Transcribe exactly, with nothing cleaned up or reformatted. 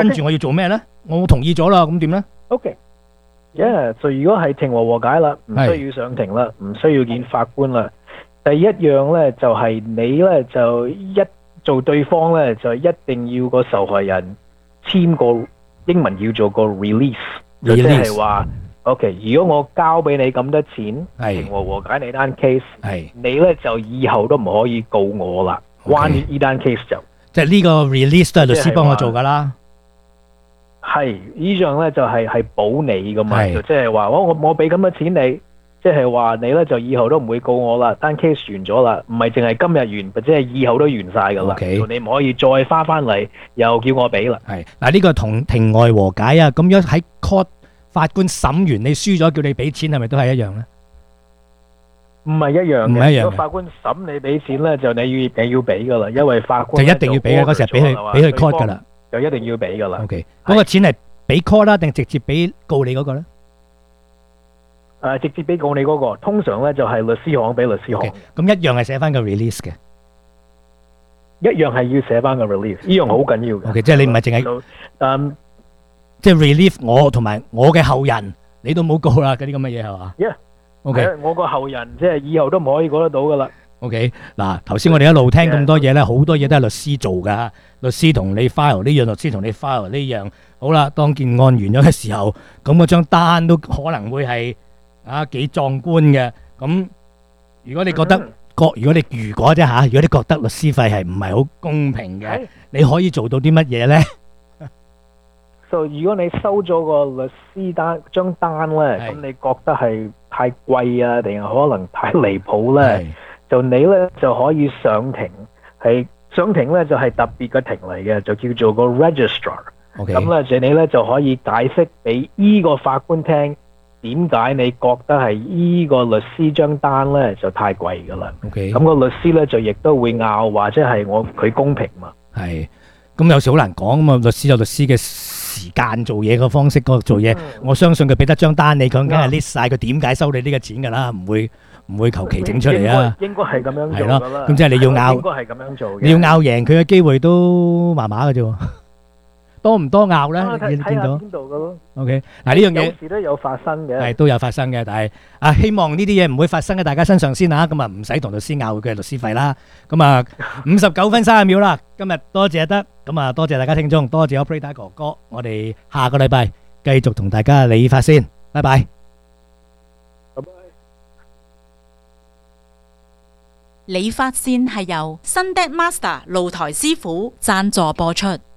跟住我要做咩咧？我同意咗啦，咁點咧？ OK，yeah， 所以如果係庭和和解啦，唔需要上庭啦，唔需要見法官啦。第一樣咧就係、是、你咧就一做對方咧就一定要個受害人簽個英文叫做個 release， 就即係話 OK， 如果我交俾你咁多錢，庭和和解你單 case， 你咧就以後都唔可以告我啦。關於呢單 case 就即係呢個 release 都係律師幫我做噶啦。 係呢樣咧就係係保你噶嘛，就即係話我我我俾咁多錢你。即係話你咧就以後都唔會告我啦，單 case 完咗啦，唔係淨係今日完，或者係以後都完晒噶啦。Okay. 你唔可以再翻翻嚟，又叫我俾啦。係嗱，呢個同庭外和解啊，咁樣喺 court 法官審完你輸咗，叫你俾錢係咪都係一樣咧？ 唔係一樣嘅， 唔係一樣嘅。 如果法官審你俾錢咧，就你要你要俾噶啦，因為法官就一定要俾嘅，嗰時係俾佢俾佢 court 噶啦， 就一定要俾噶啦。 OK，嗰個錢係俾 court 啦，定直接俾告你嗰個咧？ 誒、啊，直接俾告你嗰、那個，通常咧就係律師行俾律師行。咁、 okay, 一樣係寫翻個 release 嘅， 一樣係要寫翻個 release，呢樣好緊要嘅。 OK，即係你唔係淨係，嗯，即係 relieve 我同埋我嘅後人，你都冇告啦，嗰啲咁嘅嘢係嘛 ？Yeah，OK，我個後人即係以後都唔可以告得到噶啦。 OK，嗱，頭先我哋一路聽咁多嘢咧，好、yeah. 多嘢都係律師做噶，律師同你 file 呢樣，律師同你 file 呢樣。好啦，當件案完咗嘅時候，咁嗰張單都可能會係。啊，幾壯觀嘅咁。如果你覺得覺，如果你如果啫吓，如果你覺得律師費係唔係好公平嘅，你可以做到啲乜嘢咧？ 就如果你收咗個律師單張單咧，咁你覺得係太貴啊，定係可能太離譜咧？就你咧就可以上庭，係上庭咧就係特別嘅庭嚟嘅，就叫做個 registrar。咁咧就你咧就可以解釋俾依個法官聽。點解你覺得係依個律師張單咧就太貴噶啦？咁、okay. 個律師咧就亦都會拗，或者係我佢公平嘛？係，咁有時好難講啊嘛。律師有律師嘅時間做嘢嘅方式，嗰個做嘢、嗯，我相信佢俾得張單你，佢梗係 list 晒佢點解收你呢個錢噶啦，唔會唔會求其整出嚟啊？應該係咁樣做噶啦。咁即係你要拗，應該係咁樣做嘅。你要拗贏佢嘅機會都麻麻嘅啫。多唔多拗咧？你見到邊度嘅咯 ？OK， 嗱呢樣嘢有時都有發生嘅，係都有發生嘅，但係啊，希望呢啲嘢唔會發生喺大家身上先啊！咁啊，唔使同律師拗嘅律師費啦。咁啊，五十九分三十秒啦。今日多謝阿德，咁啊多謝大家聽眾，多謝 Operator 哥哥。我哋下個禮拜繼續同大家理髮先，拜拜。拜拜。 理髮線係由新 Dead Master 露台師傅贊助播出。